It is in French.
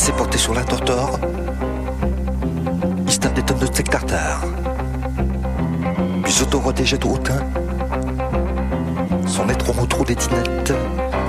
s'est porté sur la tortor. Il se des tonnes de steak tartare. Puis s'auto-rotégeait au hautain. Son maître au trou des tinettes.